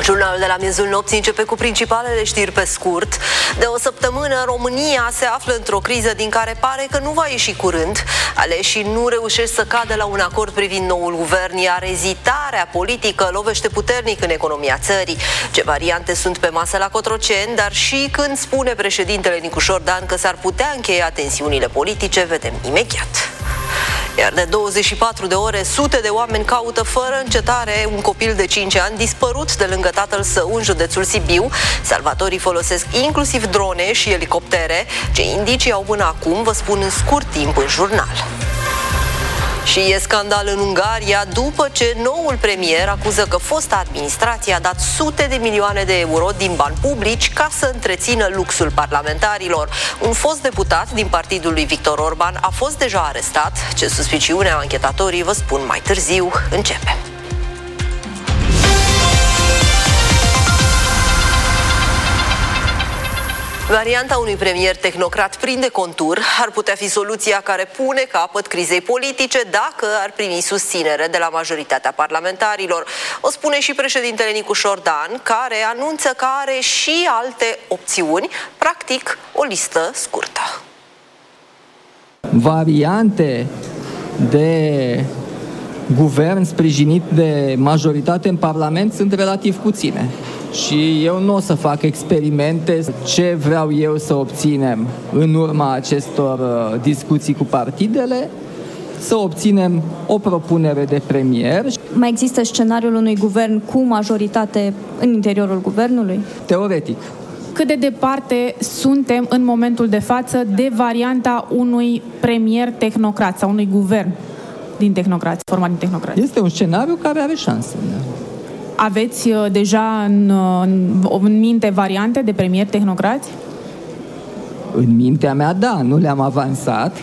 Jurnalul de la miezul nopții începe cu principalele știri pe scurt. De o săptămână, România se află într-o criză din care pare că nu va ieși curând. Aleșii nu reușesc să cadă la un acord privind noul guvern, iar ezitarea politică lovește puternic în economia țării. Ce variante sunt pe masă la Cotroceni, dar și când spune președintele Nicușor Dan că s-ar putea încheia tensiunile politice, vedem imediat. Iar de 24 de ore, sute de oameni caută fără încetare un copil de 5 ani dispărut de lângă tatăl său în județul Sibiu. Salvatorii folosesc inclusiv drone și elicoptere. Ce indicii au până acum, vă spun în scurt timp în jurnal. Și e scandal în Ungaria după ce noul premier acuză că fosta administrație a dat sute de milioane de euro din bani publici ca să întrețină luxul parlamentarilor. Un fost deputat din partidul lui Victor Orban a fost deja arestat. Ce suspiciune au anchetatorii, vă spun mai târziu. Începem. Varianta unui premier tehnocrat prinde contur ar putea fi soluția care pune capăt crizei politice dacă ar primi susținere de la majoritatea parlamentarilor. O spune și președintele Nicușor Dan, care anunță că are și alte opțiuni, practic o listă scurtă. Variante de guvern sprijinit de majoritate în Parlament sunt relativ puține. Și eu nu o să fac experimente ce vreau eu să obținem în urma acestor discuții cu partidele, să obținem o propunere de premier. Mai există scenariul unui guvern cu majoritate în interiorul guvernului? Teoretic. Cât de departe suntem în momentul de față de varianta unui premier tehnocrat sau unui guvern din tehnocrați, format din tehnocrați? Este un scenariu care are șanse. Aveți deja în minte variante de premier tehnocrați? În mintea mea, da, nu le-am avansat.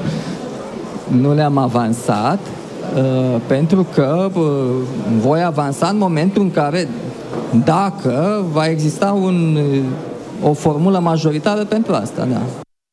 Nu le-am avansat pentru că voi avansa în momentul în care, dacă va exista o formulă majoritară pentru asta, da.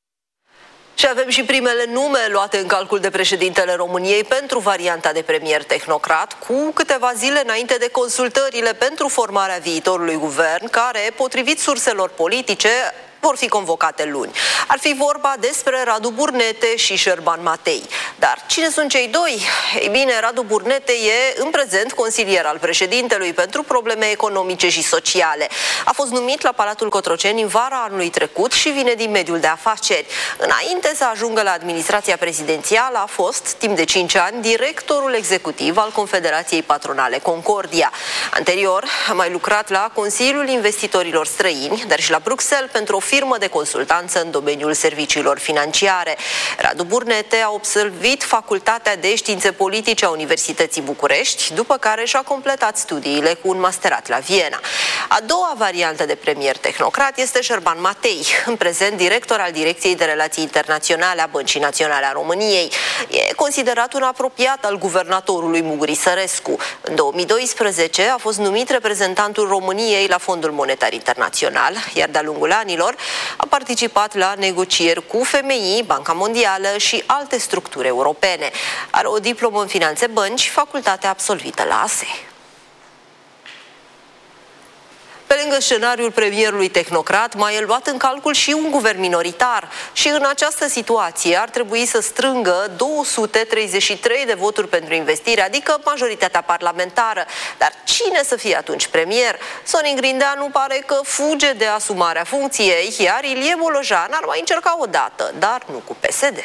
Și avem și primele nume luate în calcul de președintele României pentru varianta de premier tehnocrat, cu câteva zile înainte de consultările pentru formarea viitorului guvern, care, potrivit surselor politice, vor fi convocate luni. Ar fi vorba despre Radu Burnete și Șerban Matei. Dar cine sunt cei doi? Ei bine, Radu Burnete e în prezent consilier al președintelui pentru probleme economice și sociale. A fost numit la Palatul Cotroceni în vara anului trecut și vine din mediul de afaceri. Înainte să ajungă la administrația prezidențială, a fost, timp de 5 ani, directorul executiv al Confederației Patronale Concordia. Anterior, a mai lucrat la Consiliul Investitorilor Străini, dar și la Bruxelles pentru o firmă de consultanță în domeniul serviciilor financiare. Radu Burnete a absolvit Facultatea de Științe Politice a Universității București, după care și-a completat studiile cu un masterat la Viena. A doua variantă de premier tehnocrat este Șerban Matei, în prezent director al Direcției de Relații Internaționale a Băncii Naționale a României. E considerat un apropiat al guvernatorului Muguri Sărescu. În 2012 a fost numit reprezentantul României la Fondul Monetar Internațional, iar de-a lungul anilor a participat la negocieri cu FMI, Banca Mondială și alte structuri europene. Are o diplomă în finanțe bănci, facultatea absolvită la ASE. Pe lângă scenariul premierului tehnocrat, mai e luat în calcul și un guvern minoritar. Și în această situație ar trebui să strângă 233 de voturi pentru investire, adică majoritatea parlamentară. Dar cine să fie atunci premier? Sorin Grindeanu pare că fuge de asumarea funcției, iar Ilie Bolojan ar mai încerca o dată, dar nu cu PSD.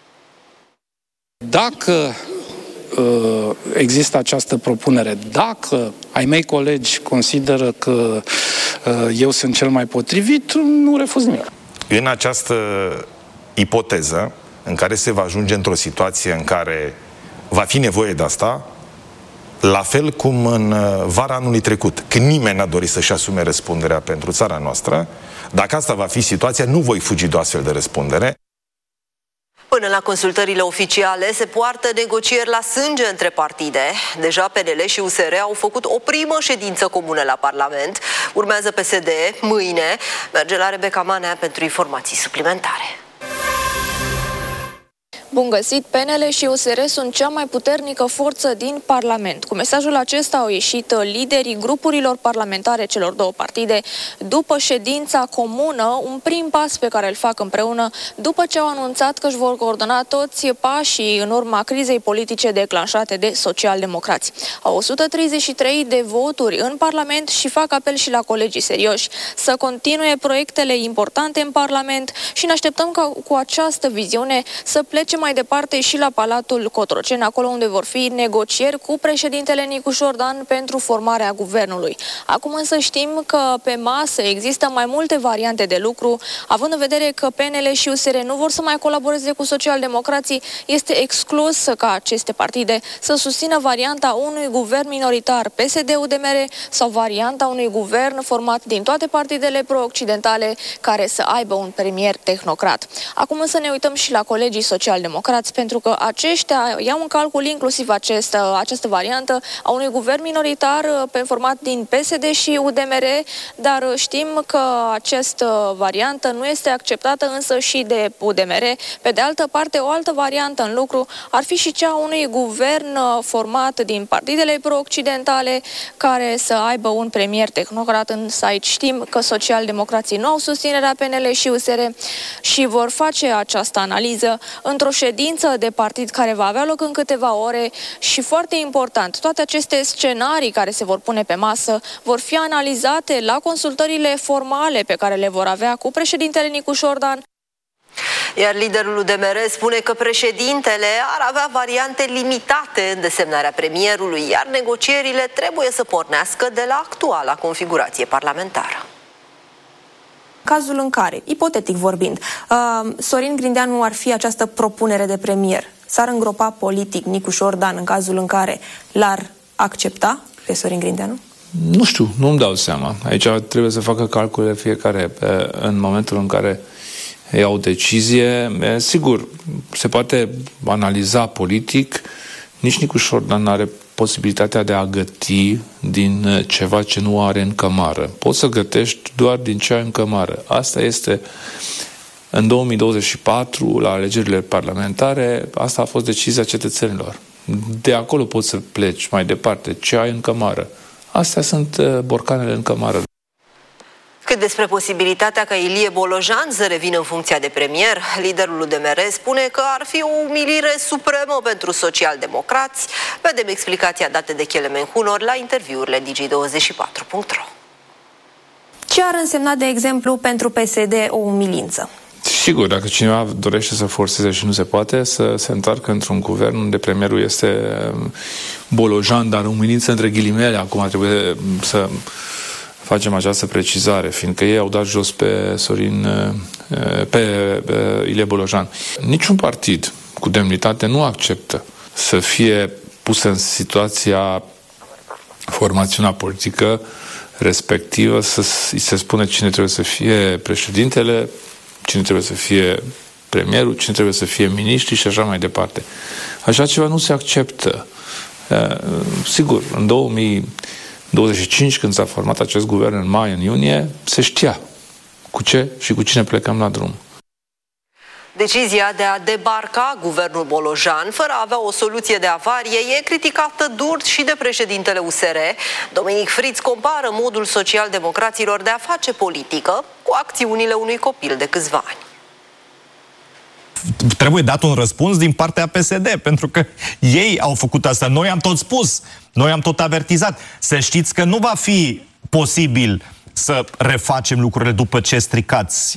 Dacă există această propunere, dacă ai mei colegi consideră că eu sunt cel mai potrivit, nu refuz nimic. În această ipoteză, în care se va ajunge într-o situație în care va fi nevoie de asta, la fel cum în vara anului trecut, când nimeni n-a dorit să-și asume răspunderea pentru țara noastră, dacă asta va fi situația, nu voi fugi de o astfel de răspundere. Până la consultările oficiale se poartă negocieri la sânge între partide. Deja PNL și USR au făcut o primă ședință comună la Parlament. Urmează PSD mâine. Merge la Rebecca Manea pentru informații suplimentare. Bun găsit, PNL și USR sunt cea mai puternică forță din Parlament. Cu mesajul acesta au ieșit liderii grupurilor parlamentare celor două partide după ședința comună, un prim pas pe care îl fac împreună după ce au anunțat că își vor coordona toți pașii în urma crizei politice declanșate de socialdemocrați. Au 133 de voturi în Parlament și fac apel și la colegii serioși să continue proiectele importante în Parlament și ne așteptăm ca cu această viziune să plece mai departe și la Palatul Cotroceni, acolo unde vor fi negocieri cu președintele Nicu Șordan pentru formarea guvernului. Acum însă știm că pe masă există mai multe variante de lucru, având în vedere că PNL și USR nu vor să mai colaboreze cu socialdemocrații, este exclus ca aceste partide să susțină varianta unui guvern minoritar PSD-UDMR sau varianta unui guvern format din toate partidele pro-occidentale care să aibă un premier tehnocrat. Acum însă ne uităm și la colegii socialdemocrați, pentru că aceștia iau în calcul inclusiv această variantă a unui guvern minoritar format din PSD și UDMR, dar știm că această variantă nu este acceptată însă și de UDMR. Pe de altă parte, o altă variantă în lucru ar fi și cea a unui guvern format din partidele pro-occidentale care să aibă un premier tehnocrat, însă aici știm că socialdemocrații nu au susținerea PNL și USR și vor face această analiză într-o ședință de partid care va avea loc în câteva ore și, foarte important, toate aceste scenarii care se vor pune pe masă vor fi analizate la consultările formale pe care le vor avea cu președintele Nicu Șordan. Iar liderul UDMR spune că președintele ar avea variante limitate în desemnarea premierului, iar negocierile trebuie să pornească de la actuala configurație parlamentară. Cazul în care, ipotetic vorbind, Sorin Grindeanu ar fi această propunere de premier, s-ar îngropa politic Nicu Șordan în cazul în care l-ar accepta pe Sorin Grindeanu? Nu știu, nu-mi dau seama. Aici trebuie să facă calcule fiecare în momentul în care ia o decizie. Sigur, se poate analiza politic. Nici Nicu Șordan nu are posibilitatea de a găti din ceva ce nu are în cămară. Poți să gătești doar din ce ai în cămară. Asta este în 2024, la alegerile parlamentare, asta a fost decizia cetățenilor. De acolo poți să pleci mai departe. Ce ai în cămară? Astea sunt borcanele în cămară. Cât despre posibilitatea ca Ilie Bolojan să revină în funcția de premier, liderul UDMR spune că ar fi o umilire supremă pentru socialdemocrați. Vedem explicația dată de Chelemen Hunor la interviurile Digi24.ro. Ce ar însemna, de exemplu, pentru PSD o umilință? Sigur, dacă cineva dorește să forțeze și nu se poate, să se întoarcă într-un guvern unde premierul este Bolojan, dar umilință între ghilimele. Acum trebuie să facem această precizare, fiindcă ei au dat jos pe Ilie Bolojan. Niciun partid cu demnitate nu acceptă să fie pus în situația formațiunea politică respectivă, să-i se spune cine trebuie să fie președintele, cine trebuie să fie premierul, cine trebuie să fie miniștri și așa mai departe. Așa ceva nu se acceptă. Sigur, în 2025, când s-a format acest guvern în mai, în iunie, se știa cu ce și cu cine plecăm la drum. Decizia de a debarca guvernul Bolojan fără a avea o soluție de avarie e criticată dur și de președintele USR. Dominic Friț compară modul socialdemocraților de a face politică cu acțiunile unui copil de câțiva ani. Trebuie dat un răspuns din partea PSD, pentru că ei au făcut asta. Noi am tot spus, noi am tot avertizat. Să știți că nu va fi posibil să refacem lucrurile după ce stricați.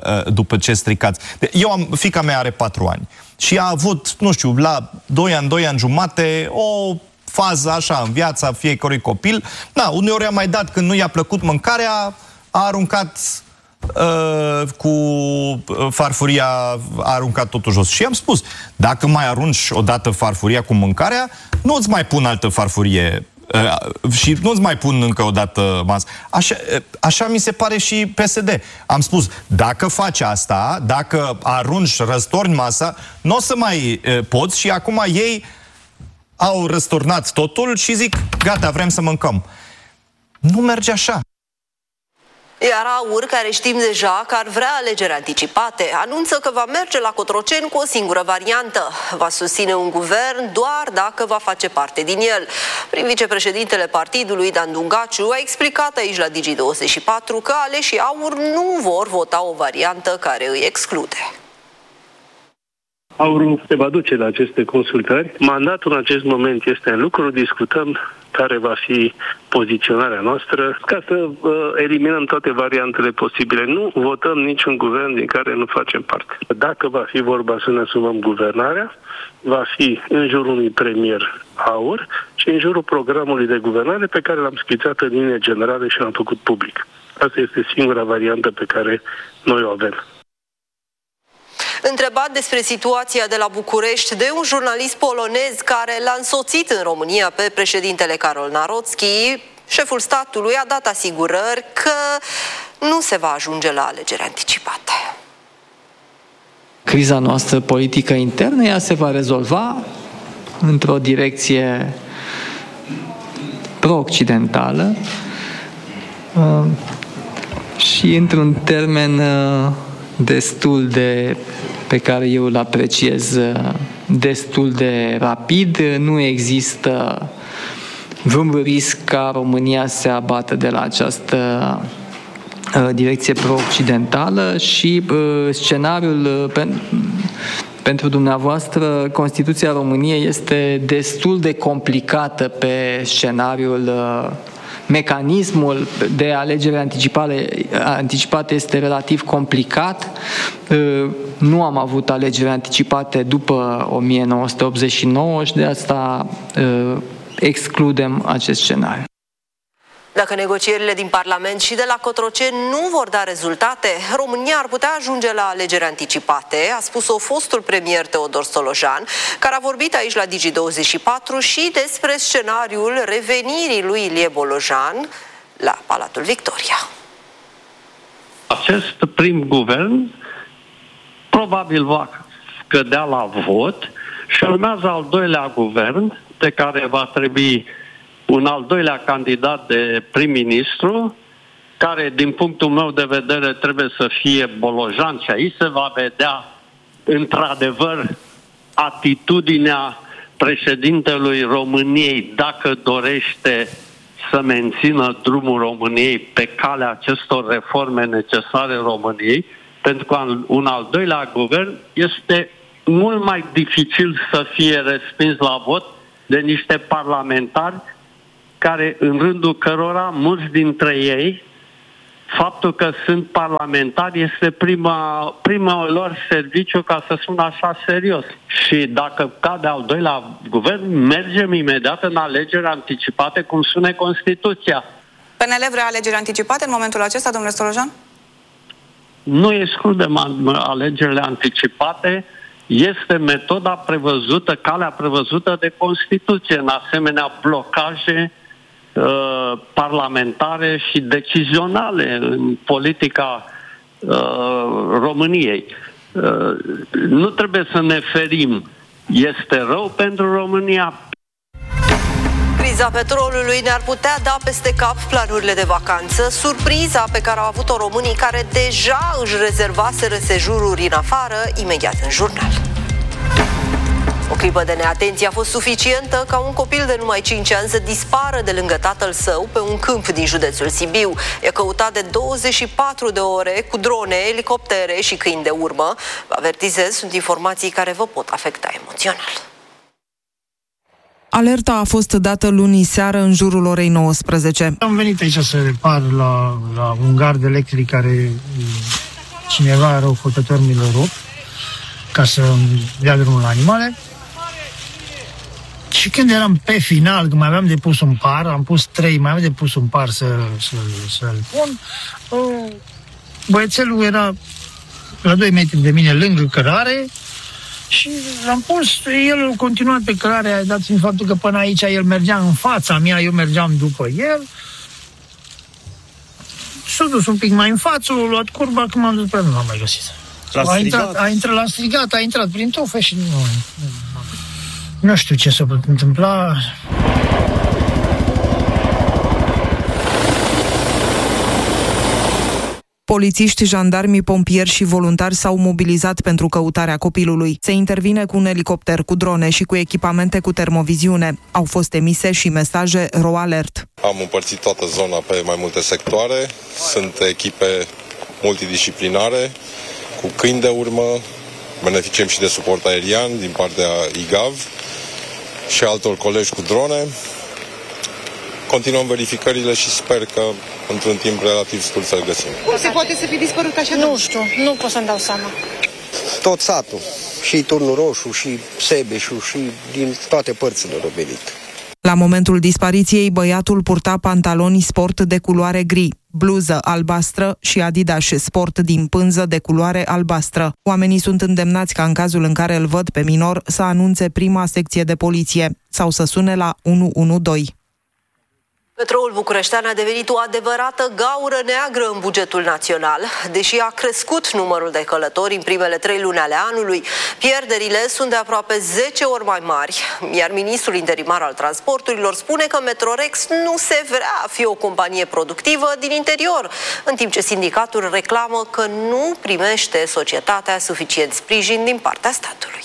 Fiica mea are 4 ani și a avut, nu știu, la 2 ani jumate, o fază așa în viața fiecărui copil. Da, uneori a mai dat, când nu i-a plăcut mâncarea, a aruncat cu farfuria, a aruncat totul jos. Și am spus, dacă mai arunci odată farfuria cu mâncarea, nu îți mai pun altă farfurie și nu-ți mai pun încă o dată masă. Așa mi se pare și PSD. Am spus, dacă faci asta, dacă arunci, răstorni masa, nu o să mai poți. Și acum ei au răsturnat totul și zic, gata, vrem să mâncăm. Nu merge așa. Iar AUR, care știm deja că ar vrea alegeri anticipate, anunță că va merge la Cotroceni cu o singură variantă. Va susține un guvern doar dacă va face parte din el. Prin vicepreședintele partidului, Dan Dungaciu, a explicat aici la Digi24 că aleșii AUR nu vor vota o variantă care îi exclude. AUR se va duce la aceste consultări. Mandatul în acest moment este în lucru, discutăm care va fi poziționarea noastră ca să eliminăm toate variantele posibile. Nu votăm niciun guvern din care nu facem parte. Dacă va fi vorba să ne asumăm guvernarea, va fi în jurul unui premier AUR și în jurul programului de guvernare pe care l-am schițat în linie generale și l-am făcut public. Asta este singura variantă pe care noi o avem. Întrebat despre situația de la București de un jurnalist polonez care l-a însoțit în România pe președintele Karol Nawrocki, șeful statului a dat asigurări că nu se va ajunge la alegeri anticipate. Criza noastră politică internă, ea se va rezolva într-o direcție pro-occidentală și într-un termen destul de, pe care eu îl apreciez, destul de rapid. Nu există vreun risc ca România să se abată de la această direcție pro-occidentală și scenariul pentru dumneavoastră, Constituția României este destul de complicată pe scenariul mecanismul de alegere anticipate este relativ complicat. Nu am avut alegeri anticipate după 1989 și de asta excludem acest scenariu. Dacă negocierile din Parlament și de la Cotroceni nu vor da rezultate, România ar putea ajunge la alegeri anticipate, a spus-o fostul premier Teodor Stolojan, care a vorbit aici la Digi24 și despre scenariul revenirii lui Ilie Bolojan la Palatul Victoria. Acest prim guvern probabil va cădea la vot și urmează al doilea guvern, de care va trebui un al doilea candidat de prim-ministru, care, din punctul meu de vedere, trebuie să fie Bolojan și aici se va vedea, într-adevăr, atitudinea președintelui României, dacă dorește să mențină drumul României pe calea acestor reforme necesare României, pentru că un al doilea guvern este mult mai dificil să fie respins la vot de niște parlamentari care, în rândul cărora, mulți dintre ei, faptul că sunt parlamentari este prima lor serviciu, ca să spun așa, serios. Și dacă cade al doilea guvern, mergem imediat în alegeri anticipate, cum spune Constituția. PNL vrea alegeri anticipate în momentul acesta, domnule Stolojan? Nu excludem alegerile anticipate. Este metoda prevăzută, calea prevăzută de Constituție în asemenea blocaje parlamentare și decizionale în politica României. Nu trebuie să ne ferim. Este rău pentru România. Criza petrolului ne-ar putea da peste cap planurile de vacanță, surpriza pe care au avut-o românii care deja își rezervaseră sejururi în afară, imediat în jurnal. O clipă de neatenție a fost suficientă ca un copil de numai 5 ani să dispară de lângă tatăl său pe un câmp din județul Sibiu. E căutat de 24 de ore cu drone, elicoptere și câini de urmă. Vă avertizez, sunt informații care vă pot afecta emoțional. Alerta a fost dată luni seară în jurul orei 19. Am venit aici să repar la un gard electric care cineva răufăcător mi l-a rupt ca să dea drumul la animale. Și când eram pe final, când mai aveam de pus un par, am pus 3, mai aveam de pus un par să-l pun, băiețelul era la 2 metri de mine lângă cărare și l-am pus, el a continuat pe cărare, dat fiind faptul că până aici el mergea în fața mea, eu mergeam după el. S-a dus un pic mai în față, a luat curba, când m-am dus pe el, nu l-am mai găsit. A intrat prin tufe și nu știu ce s-a putut întâmpla. Polițiști, jandarmi, pompieri și voluntari s-au mobilizat pentru căutarea copilului. Se intervine cu un elicopter, cu drone și cu echipamente cu termoviziune. Au fost emise și mesaje RO Alert. Am împărțit toată zona pe mai multe sectoare. Sunt echipe multidisciplinare, cu câini de urmă. Beneficiem și de suport aerian din partea IGAV și altor colegi cu drone. Continuăm verificările și sper că într-un timp relativ scurt să-l găsim. Cum se poate să fi dispărut așa? Nu știu, nu pot să-mi dau seama. Tot satul, și Turnul Roșu, și Sebeșu, și din toate părțile răbelit. La momentul dispariției, băiatul purta pantaloni sport de culoare gri, bluză albastră și Adidas sport din pânză de culoare albastră. Oamenii sunt îndemnați ca în cazul în care îl văd pe minor să anunțe prima secție de poliție sau să sune la 112. Metroul bucureștean a devenit o adevărată gaură neagră în bugetul național. Deși a crescut numărul de călători în primele 3 luni ale anului, pierderile sunt de aproape 10 ori mai mari, iar ministrul interimar al transporturilor spune că Metrorex nu se vrea a fi o companie productivă din interior, în timp ce sindicatul reclamă că nu primește societatea suficient sprijin din partea statului.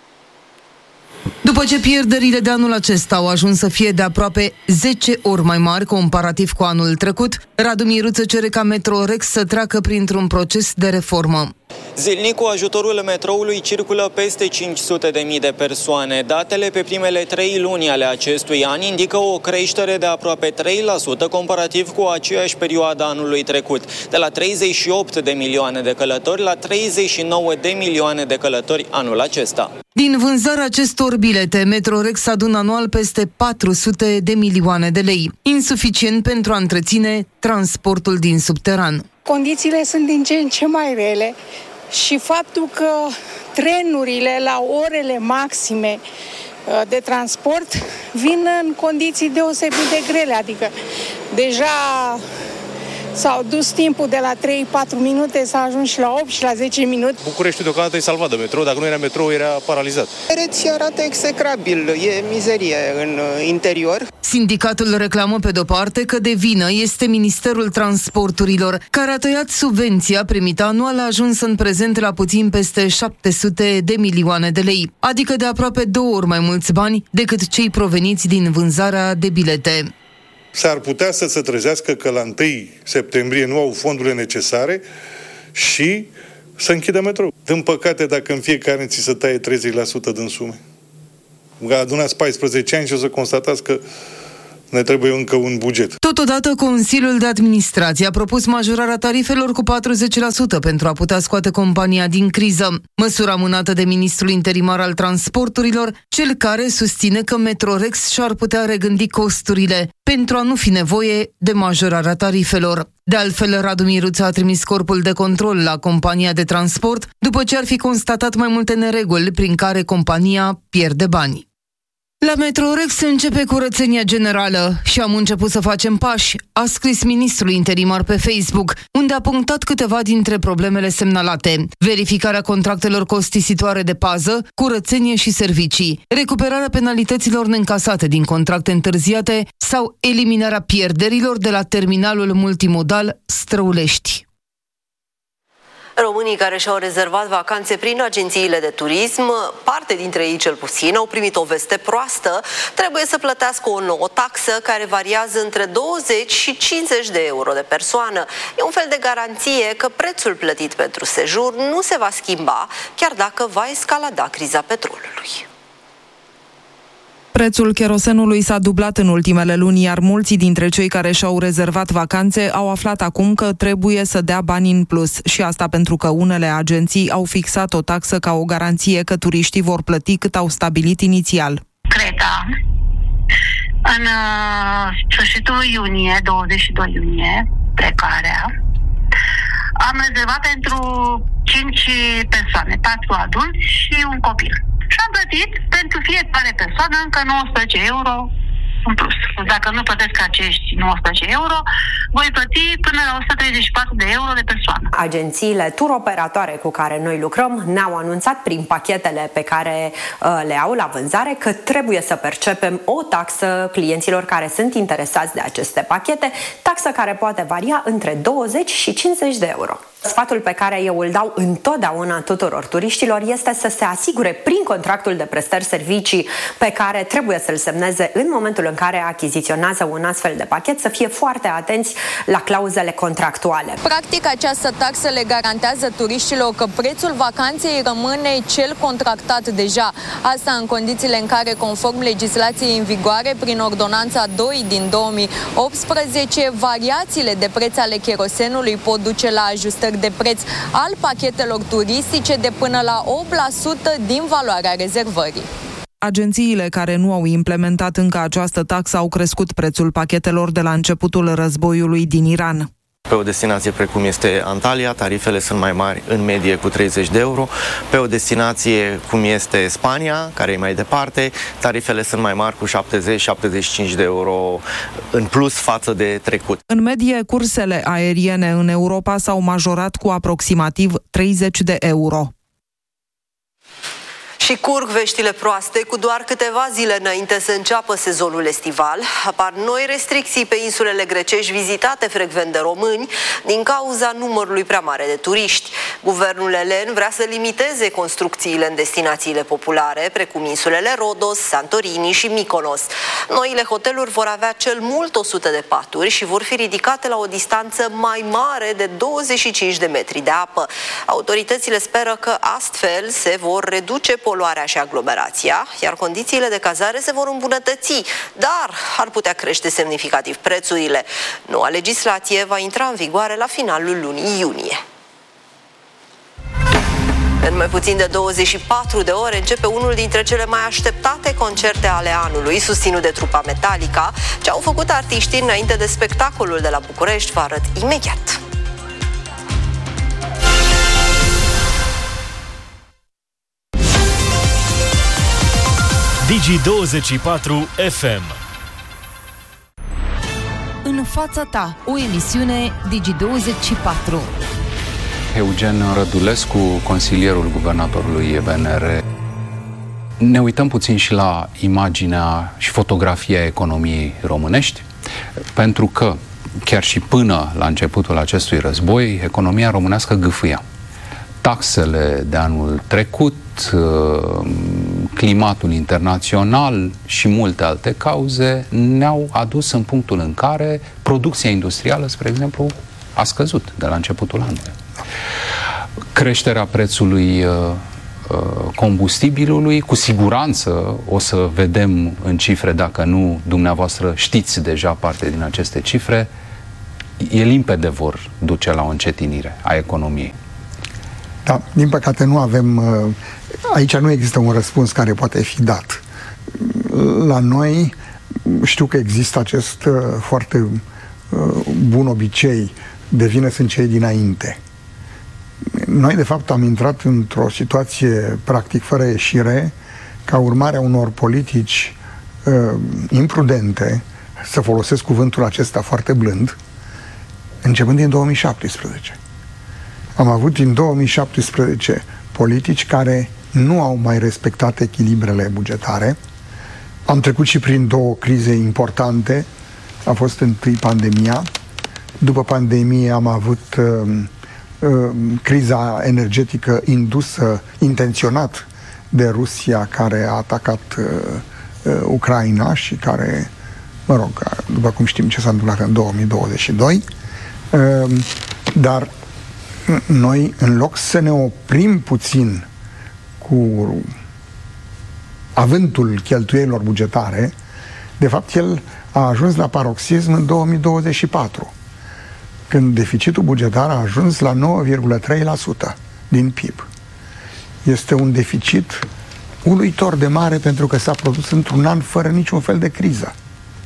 După ce pierderile de anul acesta au ajuns să fie de aproape 10 ori mai mari comparativ cu anul trecut, Radu Miruță cere ca Metrorex să treacă printr-un proces de reformă. Zilnic, cu ajutorul metroului, circulă peste 500.000 de persoane. Datele pe primele 3 luni ale acestui an indică o creștere de aproape 3% comparativ cu aceeași perioadă anului trecut, de la 38 de milioane de călători la 39 de milioane de călători anul acesta. Din vânzarea acestor bilete, Metrorex adună anual peste 400 de milioane de lei, insuficient pentru a întreține transportul din subteran. Condițiile sunt din ce în ce mai rele și faptul că trenurile la orele maxime de transport vin în condiții deosebit de grele, adică deja s-au dus timpul de la 3-4 minute, s-a ajuns și la 8 și la 10 minute. Bucureștiul deocamdată e salvat de metrou, dacă nu era metrou, era paralizat. Pereții arată execrabil, e mizerie în interior. Sindicatul reclamă pe de-o parte că de vină este Ministerul Transporturilor, care a tăiat subvenția primită anual, a ajuns în prezent la puțin peste 700 de milioane de lei, adică de aproape 2 ori mai mulți bani decât cei proveniți din vânzarea de bilete. S-ar putea să se trezească că la 1 septembrie nu au fondurile necesare și să închidă metrou. Din păcate, dacă în fiecare an ți se taie 30% din sume, adunați 14 ani și o să constatați că ne trebuie încă un buget. Totodată, Consiliul de Administrație a propus majorarea tarifelor cu 40% pentru a putea scoate compania din criză. Măsura amânată de ministrul interimar al transporturilor, cel care susține că Metrorex și-ar putea regândi costurile pentru a nu fi nevoie de majorarea tarifelor. De altfel, Radu Miruță a trimis corpul de control la compania de transport după ce ar fi constatat mai multe nereguli prin care compania pierde bani. La Metrorex se începe curățenia generală și am început să facem pași, a scris ministrul interimar pe Facebook, unde a punctat câteva dintre problemele semnalate: verificarea contractelor costisitoare de pază, curățenie și servicii, recuperarea penalităților neîncasate din contracte întârziate sau eliminarea pierderilor de la terminalul multimodal Străulești. Românii care și-au rezervat vacanțe prin agențiile de turism, parte dintre ei cel puțin, au primit o veste proastă. Trebuie să plătească o nouă taxă care variază între 20 și 50 de euro de persoană. E un fel de garanție că prețul plătit pentru sejur nu se va schimba, chiar dacă va escalada criza petrolului. Prețul cherosenului s-a dublat în ultimele luni, iar mulți dintre cei care și-au rezervat vacanțe au aflat acum că trebuie să dea bani în plus. Și asta pentru că unele agenții au fixat o taxă ca o garanție că turiștii vor plăti cât au stabilit inițial. Creta, în sfârșitul iunie, 22 iunie, plecarea, am rezervat pentru 5 persoane, 4 adulți și un copil. Și am plătit pentru fiecare persoană încă 19 euro în plus. Dacă nu plătesc acești 19 euro, voi plăti până la 134 de euro de persoană. Agențiile tur operatoare cu care noi lucrăm ne-au anunțat prin pachetele pe care le au la vânzare că trebuie să percepem o taxă clienților care sunt interesați de aceste pachete, taxă care poate varia între 20 și 50 de euro. Sfatul pe care eu îl dau întotdeauna tuturor turiștilor este să se asigure prin contractul de prestări servicii pe care trebuie să-l semneze în momentul în care achiziționează un astfel de pachet, să fie foarte atenți la clauzele contractuale. Practic, această taxă le garantează turiștilor că prețul vacanței rămâne cel contractat deja. Asta în condițiile în care, conform legislației în vigoare, prin ordonanța 2 din 2018, variațiile de preț ale cherosenului pot duce la ajustări de preț al pachetelor turistice de până la 8% din valoarea rezervării. Agențiile care nu au implementat încă această taxă au crescut prețul pachetelor de la începutul războiului din Iran. Pe o destinație precum este Antalya, tarifele sunt mai mari, în medie cu 30 de euro. Pe o destinație cum este Spania, care e mai departe, tarifele sunt mai mari cu 70-75 de euro în plus față de trecut. În medie, cursele aeriene în Europa s-au majorat cu aproximativ 30 de euro. Și curg veștile proaste. Cu doar câteva zile înainte să înceapă sezonul estival, apar noi restricții pe insulele grecești vizitate frecvent de români din cauza numărului prea mare de turiști. Guvernul elen vrea să limiteze construcțiile în destinațiile populare, precum insulele Rodos, Santorini și Mykonos. Noile hoteluri vor avea cel mult 100 de paturi și vor fi ridicate la o distanță mai mare de 25 de metri de apă. Autoritățile speră că astfel se vor reduce poluarea și aglomerația, iar condițiile de cazare se vor îmbunătăți, dar ar putea crește semnificativ prețurile. Noua legislație va intra în vigoare la finalul lunii iunie. În mai puțin de 24 de ore începe unul dintre cele mai așteptate concerte ale anului, susținut de trupa Metallica. Ce au făcut artiștii înainte de spectacolul de la București vă arăt imediat. Digi24 FM. În fața ta, o emisiune Digi24. Eugen Rădulescu, consilierul guvernatorului VNR. Ne uităm puțin și la imaginea și fotografia economiei românești, pentru că chiar și până la începutul acestui război, economia românească gâfâia. Taxele de anul trecut, climatul internațional și multe alte cauze ne-au adus în punctul în care producția industrială, spre exemplu, a scăzut de la începutul anului. Creșterea prețului combustibilului, cu siguranță o să vedem în cifre, dacă nu dumneavoastră știți deja parte din aceste cifre, e limpede vor duce la o încetinire a economiei. Da, din păcate nu avem, aici nu există un răspuns care poate fi dat. La noi știu că există acest foarte bun obicei, de vină sunt cei dinainte. Noi de fapt am intrat într-o situație practic fără ieșire, ca urmare a unor politici imprudente, să folosesc cuvântul acesta foarte blând, începând din 2017. Am avut din 2017 politici care nu au mai respectat echilibrele bugetare. Am trecut și prin două crize importante. A fost întâi pandemia. După pandemie am avut criza energetică indusă intenționat de Rusia, care a atacat Ucraina și care, mă rog, după cum știm ce s-a întâmplat în 2022. Dar noi, în loc să ne oprim puțin cu avântul cheltuielilor bugetare, de fapt el a ajuns la paroxism în 2024, când deficitul bugetar a ajuns la 9,3% din PIB. Este un deficit uluitor de mare, pentru că s-a produs într-un an fără niciun fel de criză.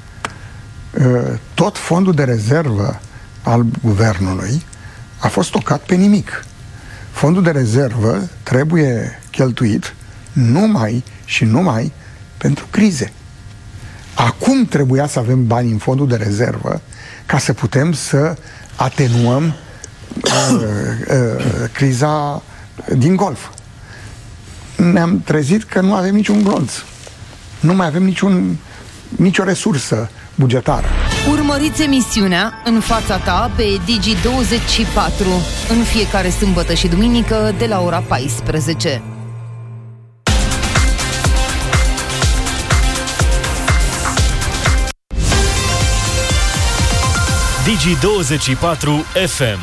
Tot fondul de rezervă al guvernului a fost tocat pe nimic. Fondul de rezervă trebuie cheltuit numai și numai pentru crize. Acum trebuia să avem bani în fondul de rezervă ca să putem să atenuăm criza din Golf. Ne-am trezit că nu avem niciun glonț. Nu mai avem nicio resursă bugetară. Urmăriți emisiunea În fața ta pe Digi24 în fiecare sâmbătă și duminică de la ora 14. Digi24 FM.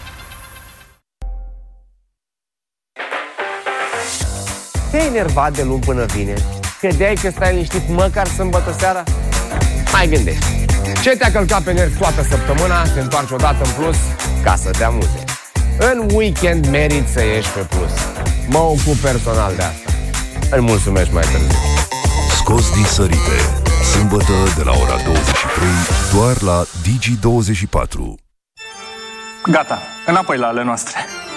Te-ai enervat de luni până vineri? Credeai că stai liniștit măcar sâmbătă seara? Mai gândești. Ce te-a călcat pe nervi toată săptămâna, se întoarce odată în plus ca să te amuze. În weekend meriți să ieși pe plus. Mă ocup personal de asta. Îmi mulțumesc mai târziu. Scos din sărite. Sâmbătă de la ora 23, doar la Digi24. Gata, înapoi la ale noastre.